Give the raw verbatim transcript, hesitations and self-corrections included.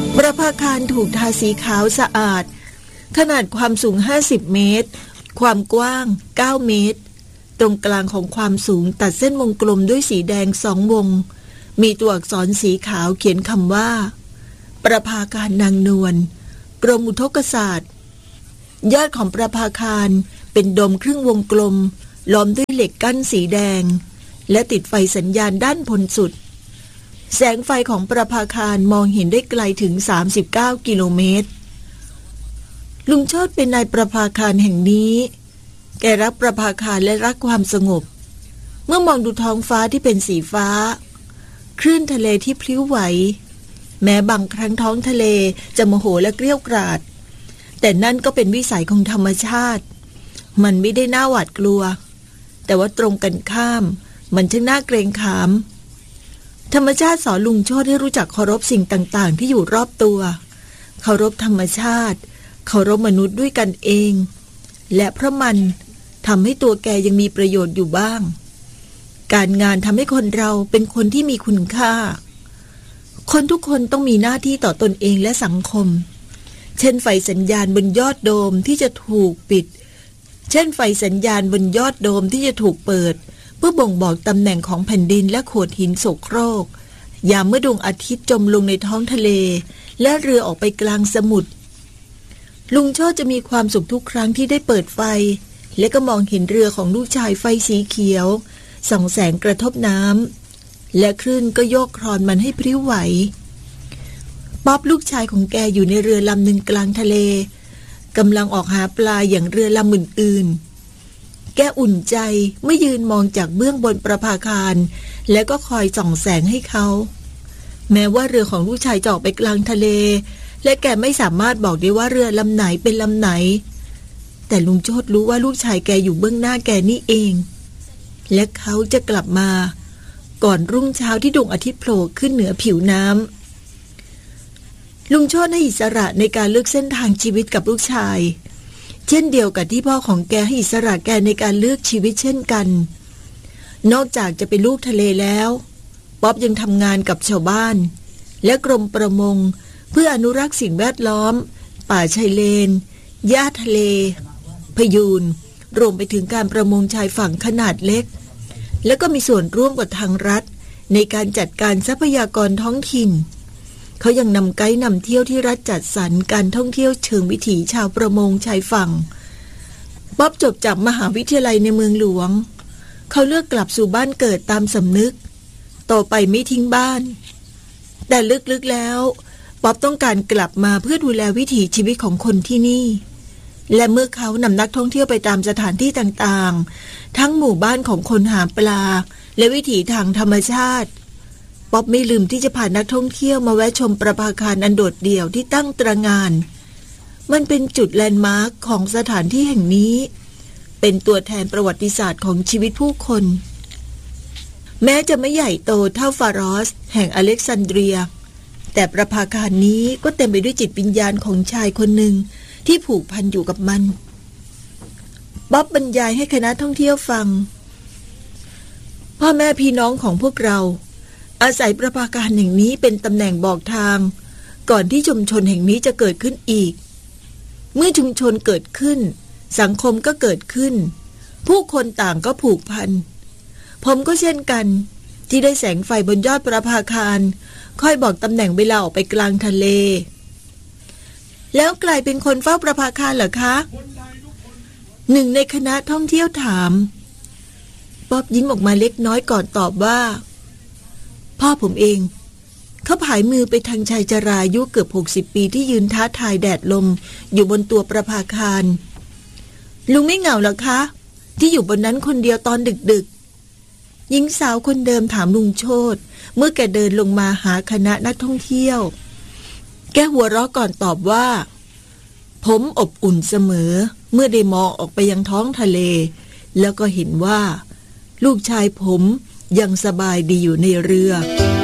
ประภาคารถูกทาสีขาวสะอาดขนาดความสูงห้าสิบเมตรความกว้างเก้าเมตรตรงกลางของความสูงตัดเส้นวงกลมด้วยสีแดงสองวงมีตัวอักษรสีขาวเขียนคำว่าประภาคารนางนวลกรมอุทกศาสตร์ยอดของประภาคารเป็นโดมครึ่งวงกลมล้อมด้วยเหล็กกั้นสีแดงและติดไฟสัญญาณด้านบนสุดแสงไฟของประภาคารมองเห็นได้ไกลถึงสามสิบเก้ากิโลเมตรลุงโชติเป็นนายประภาคารแห่งนี้แกรักประภาคารและรักความสงบเมื่อมองดูท้องฟ้าที่เป็นสีฟ้าคลื่นทะเลที่พลิ้วไหวแม้บางครั้งท้องทะเลจะโมโหและเกรี้ยวกราดแต่นั่นก็เป็นวิสัยของธรรมชาติมันไม่ได้น่าหวาดกลัวแต่ว่าตรงกันข้ามมันช่างน่าเกรงขามธรรมชาติสอนลุงโชติให้รู้จักเคารพสิ่งต่างๆที่อยู่รอบตัวเคารพธรรมชาติเคารพมนุษย์ด้วยกันเองและเพราะมันทำให้ตัวแกยังมีประโยชน์อยู่บ้างการงานทำให้คนเราเป็นคนที่มีคุณค่าคนทุกคนต้องมีหน้าที่ต่อตนเองและสังคมเช่นไฟสัญญาณบนยอดโดมที่จะถูกปิดเช่นไฟสัญญาณบนยอดโดมที่จะถูกเปิดเพื่อบ่งบอกตำแหน่งของแผ่นดินและโขดหินโศกโครกยามเมื่อดวงอาทิตย์จมลงในท้องทะเลและเรือออกไปกลางสมุทรลุงโชติจะมีความสุขทุกครั้งที่ได้เปิดไฟและก็มองเห็นเรือของลูกชายไฟสีเขียวส่องแสงกระทบน้ำและคลื่นก็โยกคลอนมันให้พริ้วไหวป๊อบลูกชายของแกอยู่ในเรือลำหนึ่งกลางทะเลกำลังออกหาปลาอย่างเรือลำอื่นๆแกอุ่นใจเมื่อยืนมองจากเบื้องบนประภาคารและก็คอยส่องแสงให้เขาแม้ว่าเรือของลูกชายจะออกไปกลางทะเลและแกไม่สามารถบอกได้ว่าเรือลำไหนเป็นลำไหนแต่ลุงโชติรู้ว่าลูกชายแกอยู่เบื้องหน้าแกนี่เองและเขาจะกลับมาก่อนรุ่งเช้าที่ดวงอาทิตย์โผล่ขึ้นเหนือผิวน้ำลุงโชติให้อิสระในการเลือกเส้นทางชีวิตกับลูกชายเช่นเดียวกับที่พ่อของแกให้อิสระแกในการเลือกชีวิตเช่นกันนอกจากจะเป็นลูกทะเลแล้วป๊อบยังทำงานกับชาวบ้านและกรมประมงเพื่ออนุรักษ์สิ่งแวดล้อมป่าชายเลนหญ้าทะเลพยูนรวมไปถึงการประมงชายฝั่งขนาดเล็กและก็มีส่วนร่วมกับทางรัฐในการจัดการทรัพยากรท้องถิ่นเขายังนำไกด์นำเที่ยวที่รัฐจัดสรรการท่องเที่ยวเชิงวิถีชาวประมงชายฝั่งป๊อบจบจากมหาวิทยาลัยในเมืองหลวงเขาเลือกกลับสู่บ้านเกิดตามสำนึกต่อไปไม่ทิ้งบ้านแต่ลึกๆแล้วป๊อบต้องการกลับมาเพื่อดูแลวิถีชีวิตของคนที่นี่และเมื่อเขานำนักท่องเที่ยวไปตามสถานที่ต่างๆทั้งหมู่บ้านของคนหาปลาและวิถีทางธรรมชาติป๊อบไม่ลืมที่จะพานักท่องเที่ยวมาแวะชมประภาคารอันโดดเดี่ยวที่ตั้งตระหง่านมันเป็นจุดแลนด์มาร์คของสถานที่แห่งนี้เป็นตัวแทนประวัติศาสตร์ของชีวิตผู้คนแม้จะไม่ใหญ่โตเท่าฟารอสแห่งอเล็กซานเดรียแต่ประภาคารนี้ก็เต็มไปด้วยจิตวิญญาณของชายคนหนึ่งที่ผูกพันอยู่กับมันบ๊อบบรรยายให้คณะท่องเที่ยวฟังพ่อแม่พี่น้องของพวกเราอาศัยประภาคารแห่งนี้เป็นตำแหน่งบอกทางก่อนที่ชุมชนแห่งนี้จะเกิดขึ้นอีกเมื่อชุมชนเกิดขึ้นสังคมก็เกิดขึ้นผู้คนต่างก็ผูกพันผมก็เช่นกันที่ได้แสงไฟบนยอดประภาคารค่อยบอกตำแหน่งเวลาออกไปกลางทะเลแล้วกลายเป็นคนเฝ้าประภาคารเหรอคะหนึ่งในคณะท่องเที่ยวถามป๊อบยิ้มออกมาเล็กน้อยก่อนตอบว่าพ่อผมเองเขาผายมือไปทางชายชราอายุเกือบหกสิบปีที่ยืนท้าทายแดดลมอยู่บนตัวประภาคารลุงไม่เหงาหรอคะที่อยู่บนนั้นคนเดียวตอนดึกๆหญิงสาวคนเดิมถามลุงโชติเมื่อแกเดินลงมาหาคณะนักท่องเที่ยวแกหัวเราะก่อนตอบว่าผมอบอุ่นเสมอเมื่อได้มองออกไปยังท้องทะเลแล้วก็เห็นว่าลูกชายผมยังสบายดีอยู่ในเรือ